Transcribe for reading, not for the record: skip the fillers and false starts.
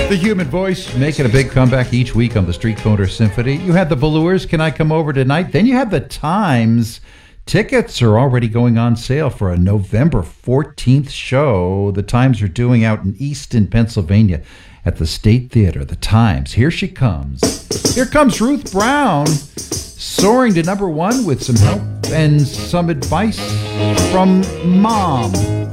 The human voice making a big comeback each week on the Street Corner Symphony. You had the Velours, Can I Come Over Tonight? Then you had the Times. Tickets are already going on sale for a November 14th show the Times are doing out in Easton, Pennsylvania at the State Theater. The Times. Here she comes. Here comes Ruth Brown, soaring to number one with some help and some advice from Mom.